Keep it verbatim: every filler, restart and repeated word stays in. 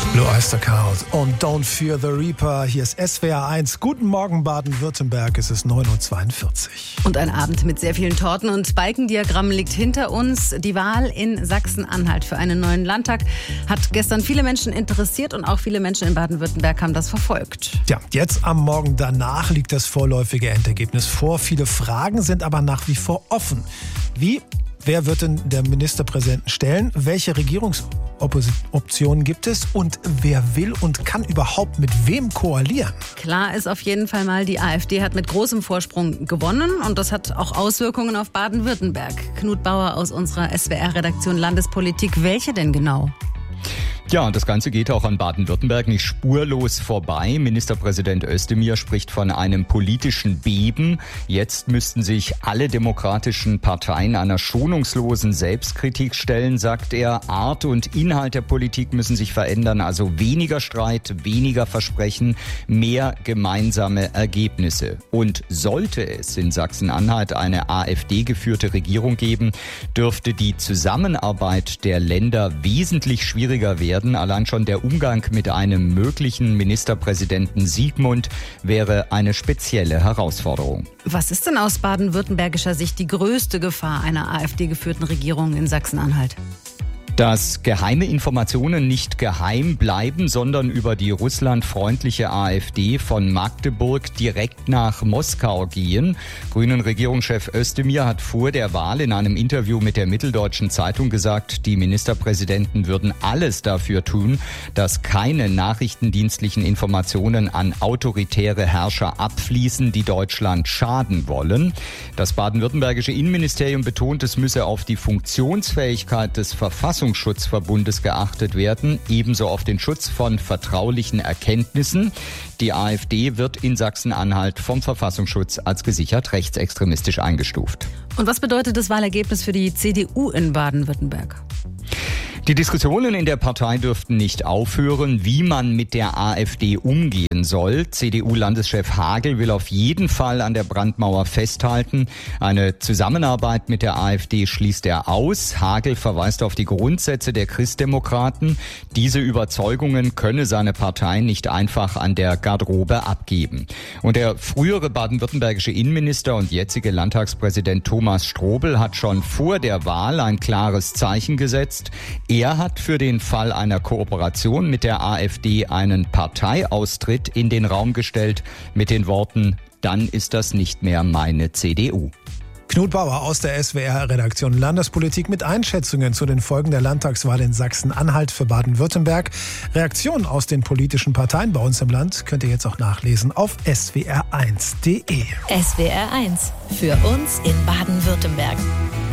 Blue Oyster Cult und Don't Fear the Reaper. Hier ist S W R eins. Guten Morgen Baden-Württemberg. Es ist neun Uhr zweiundvierzig. Und ein Abend mit sehr vielen Torten und Balkendiagrammen liegt hinter uns. Die Wahl in Sachsen-Anhalt für einen neuen Landtag hat gestern viele Menschen interessiert und auch viele Menschen in Baden-Württemberg haben das verfolgt. Ja, jetzt am Morgen danach liegt das vorläufige Endergebnis vor. Viele Fragen sind aber nach wie vor offen. Wie? Wer wird denn der Ministerpräsidenten stellen? Welche Regierungsoptionen gibt es? Und wer will und kann überhaupt mit wem koalieren? Klar ist auf jeden Fall mal, die AfD hat mit großem Vorsprung gewonnen und das hat auch Auswirkungen auf Baden-Württemberg. Knut Bauer aus unserer S W R-Redaktion Landespolitik. Welche denn genau? Ja, und das Ganze geht auch an Baden-Württemberg nicht spurlos vorbei. Ministerpräsident Özdemir spricht von einem politischen Beben. Jetzt müssten sich alle demokratischen Parteien einer schonungslosen Selbstkritik stellen, sagt er. Art und Inhalt der Politik müssen sich verändern, also weniger Streit, weniger Versprechen, mehr gemeinsame Ergebnisse. Und sollte es in Sachsen-Anhalt eine AfD-geführte Regierung geben, dürfte die Zusammenarbeit der Länder wesentlich schwieriger werden. Allein schon der Umgang mit einem möglichen Ministerpräsidenten Sigmund wäre eine spezielle Herausforderung. Was ist denn aus baden-württembergischer Sicht die größte Gefahr einer AfD-geführten Regierung in Sachsen-Anhalt? Dass geheime Informationen nicht geheim bleiben, sondern über die russlandfreundliche AfD von Magdeburg direkt nach Moskau gehen. Grünen-Regierungschef Özdemir hat vor der Wahl in einem Interview mit der Mitteldeutschen Zeitung gesagt, die Ministerpräsidenten würden alles dafür tun, dass keine nachrichtendienstlichen Informationen an autoritäre Herrscher abfließen, die Deutschland schaden wollen. Das baden-württembergische Innenministerium betont, es müsse auf die Funktionsfähigkeit des Verfassungsschutzes Schutzverbundes geachtet werden, ebenso auf den Schutz von vertraulichen Erkenntnissen. Die AfD wird in Sachsen-Anhalt vom Verfassungsschutz als gesichert rechtsextremistisch eingestuft. Und was bedeutet das Wahlergebnis für die C D U in Baden-Württemberg? Die Diskussionen in der Partei dürften nicht aufhören, wie man mit der AfD umgehen soll. C D U-Landeschef Hagel will auf jeden Fall an der Brandmauer festhalten. Eine Zusammenarbeit mit der AfD schließt er aus. Hagel verweist auf die Grundsätze der Christdemokraten. Diese Überzeugungen könne seine Partei nicht einfach an der Garderobe abgeben. Und der frühere baden-württembergische Innenminister und jetzige Landtagspräsident Thomas Strobel hat schon vor der Wahl ein klares Zeichen gesetzt. Er hat für den Fall einer Kooperation mit der AfD einen Parteiaustritt in den Raum gestellt mit den Worten, dann ist das nicht mehr meine C D U. Knut Bauer aus der S W R-Redaktion Landespolitik mit Einschätzungen zu den Folgen der Landtagswahl in Sachsen-Anhalt für Baden-Württemberg. Reaktionen aus den politischen Parteien bei uns im Land könnt ihr jetzt auch nachlesen auf S W R eins punkt de. S W R eins. Für uns in Baden-Württemberg.